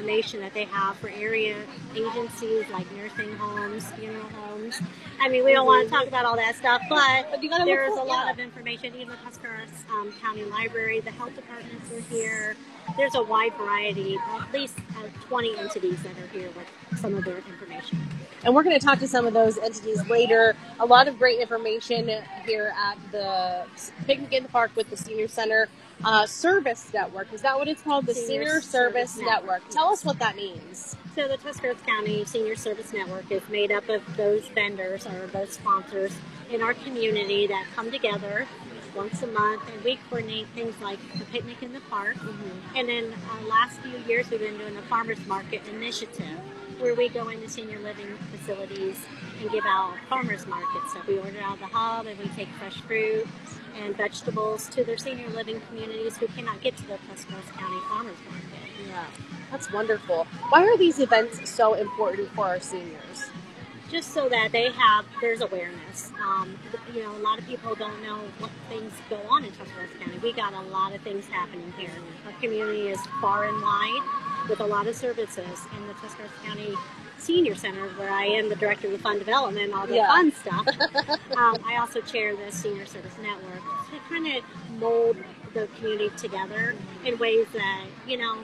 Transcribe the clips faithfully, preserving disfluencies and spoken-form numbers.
information that they have for area agencies like nursing homes, funeral homes. I mean, we don't want to talk about all that stuff, but, but there's a lot yeah. of information. Even the Tuscarawas um, County Library, the health departments are here. There's a wide variety, at least uh, twenty entities that are here with some of their information. And we're going to talk to some of those entities later. A lot of great information here at the Picnic in the Park with the Senior Center uh, Service Network. Is that what it's called? The Senior, Senior Service, Service Network. Network. Tell us what that means. So the Tuscarawas County Senior Service Network is made up of those vendors or those sponsors in our community that come together once a month, and we coordinate things like the Picnic in the Park. Mm-hmm. And then uh, last few years we've been doing the Farmers Market Initiative, where we go into senior living facilities and give out farmers markets. So we order out of the hub and we take fresh fruit and vegetables to their senior living communities who cannot get to the Tuscarawas County Farmers Market. Yeah, that's wonderful. Why are these events so important for our seniors? Just so that they have, there's awareness. Um, you know, a lot of people don't know what things go on in Tuscarawas County. We got a lot of things happening here. Our community is far and wide with a lot of services, and the Tuscarawas County Senior Center, where I am the director of the fund development and all the yeah. fun stuff. um, I also chair the Senior Service Network to kind of mold the community together in ways that, you know,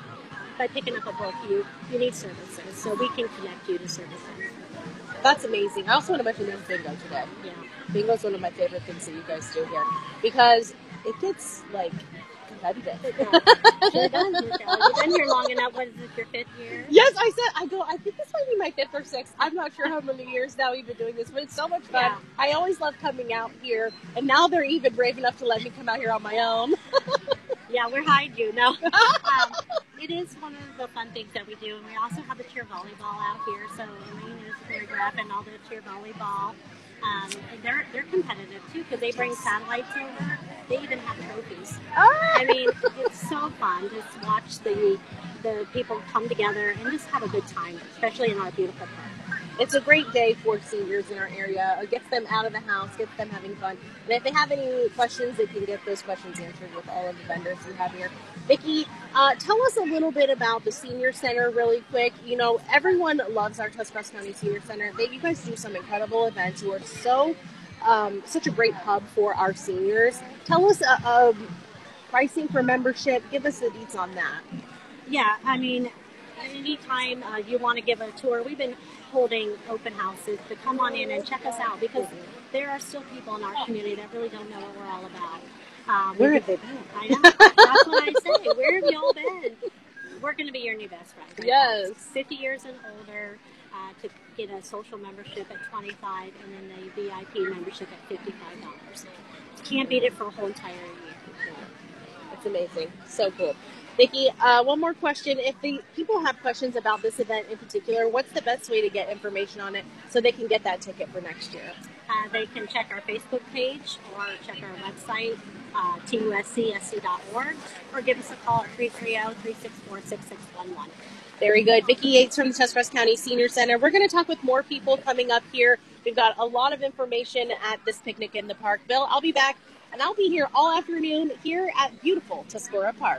by picking up a book, you, you need services, so we can connect you to services. That's amazing. I also want to mention there's bingo today. Yeah. Bingo is one of my favorite things that you guys do here because it gets, like, competitive. Yeah. Sure does. You've been here long enough. What is this, your fifth year? Yes, I said, I go, I think this might be my fifth or sixth. I'm not sure how many years now we've been doing this, but it's so much fun. Yeah. I always love coming out here, and now they're even brave enough to let me come out here on my own. Yeah, we're hide you. No. um, it is one of the fun things that we do. And we also have the cheer volleyball out here. So Elaine is choreographing all the cheer volleyball. Um, and they're they're competitive too because they bring satellites over. They even have trophies. Oh. I mean, it's so fun to watch the the people come together and just have a good time, especially in our beautiful park. It's a great day for seniors in our area. It gets them out of the house, gets them having fun. And if they have any questions, they can get those questions answered with all of the vendors we have here. Vicki, uh, tell us a little bit about the Senior Center really quick. You know, everyone loves our Tuscarawas County Senior Center. They, you guys do some incredible events. You are so, um, such a great hub for our seniors. Tell us uh, uh, pricing for membership. Give us the deets on that. Yeah, I mean, anytime uh, you want to give a tour, we've been holding open houses to come on in and check us out because there are still people in our community that really don't know what we're all about. Um, Where have they been? I know. That's what I say. Where have y'all been? We're going to be your new best friend. Right? Yes. fifty years and older uh, to get a social membership at twenty-five dollars and then the V I P membership at fifty-five dollars. You can't beat it for a whole entire year. It's amazing. So cool. Vicki, uh, one more question. If the people have questions about this event in particular, what's the best way to get information on it so they can get that ticket for next year? Uh, they can check our Facebook page or check our website, uh, T U S C S C dot org, or give us a call at three three zero, three six four, six six one one. Very good. Vicki Yates from the Tuscarawas County Senior Center. We're going to talk with more people coming up here. We've got a lot of information at this Picnic in the Park. Bill, I'll be back, and I'll be here all afternoon here at beautiful Tuscarora Park.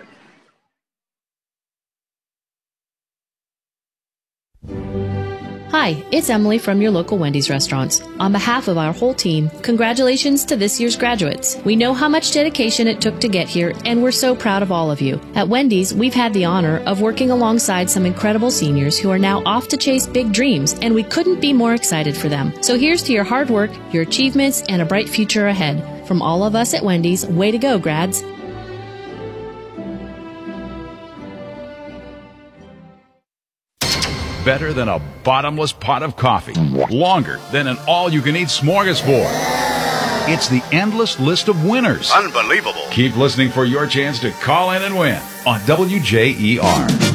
Hi, it's Emily from your local Wendy's restaurants. On behalf of our whole team, congratulations to this year's graduates. We know how much dedication it took to get here, and we're so proud of all of you. At Wendy's, we've had the honor of working alongside some incredible seniors who are now off to chase big dreams, and we couldn't be more excited for them. So here's to your hard work, your achievements, and a bright future ahead. From all of us at Wendy's, way to go, grads. Better than a bottomless pot of coffee. Longer than an all-you-can-eat smorgasbord. It's the endless list of winners. Unbelievable. Keep listening for your chance to call in and win on W J E R.